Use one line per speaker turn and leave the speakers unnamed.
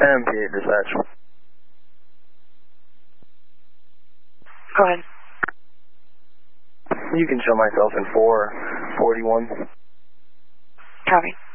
MP8 dispatch.
Go ahead.
You can show myself in 441.
Copy.